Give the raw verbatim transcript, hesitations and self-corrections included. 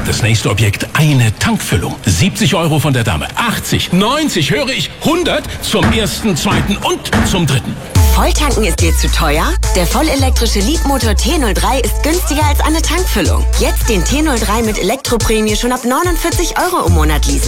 Das nächste Objekt, eine Tankfüllung. siebzig Euro von der Dame. achtzig, neunzig, höre ich, hundert zum ersten, zweiten und zum dritten. Volltanken ist dir zu teuer? Der vollelektrische Leapmotor T null drei ist günstiger als eine Tankfüllung. Jetzt den T null drei mit Elektroprämie schon ab neunundvierzig Euro im Monat leasen.